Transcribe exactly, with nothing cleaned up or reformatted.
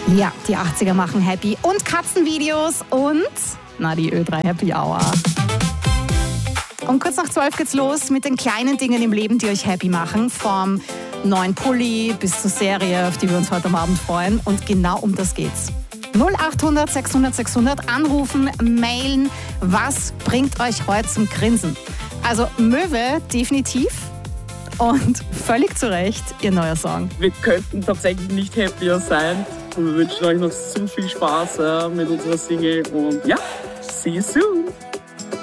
Ja, die achtziger machen happy und Katzenvideos und na, die Ö drei Happy Hour. Um kurz nach zwölf geht's los mit den kleinen Dingen im Leben, die euch happy machen. Vom neuen Pulli bis zur Serie, auf die wir uns heute am Abend freuen. Und genau um das geht's. null acht hundert sechshundert sechshundert anrufen, mailen. Was bringt euch heute zum Grinsen? Also Möwe definitiv und völlig zu Recht ihr neuer Song. Wir könnten tatsächlich nicht happier sein. Und wir wünschen euch noch so viel Spaß äh, mit unserer Single. Und ja, see you soon.